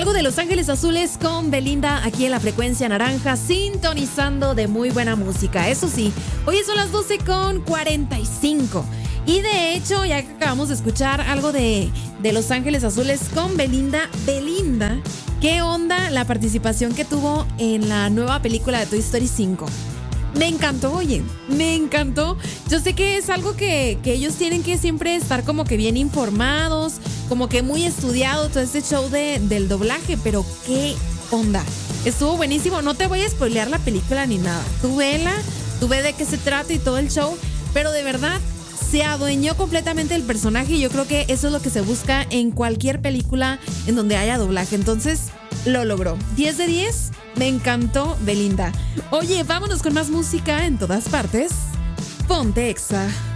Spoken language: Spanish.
Algo de Los Ángeles Azules con Belinda aquí en la frecuencia naranja, sintonizando de muy buena música. Eso sí, hoy son las 12:45. Y de hecho, ya que acabamos de escuchar algo de Los Ángeles Azules con Belinda. Belinda, ¿qué onda la participación que tuvo en la nueva película de Toy Story 5? Me encantó, oye, me encantó. Yo sé que es algo que ellos tienen que siempre estar como que bien informados, como que muy estudiado todo este show del doblaje, pero qué onda. Estuvo buenísimo, no te voy a spoilear la película ni nada. Tú vela, tú ve de qué se trata y todo el show, pero de verdad se adueñó completamente el personaje y yo creo que eso es lo que se busca en cualquier película en donde haya doblaje. Entonces, lo logró. 10 de 10, me encantó Belinda. Oye, vámonos con más música en todas partes. Ponte Exa.